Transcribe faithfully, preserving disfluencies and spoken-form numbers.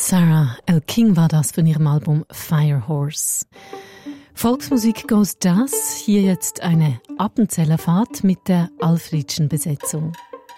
Sarah L. King war das von ihrem Album Firehorse. Volksmusik goes das, hier jetzt eine Appenzellerfahrt mit der Alfredschen Besetzung.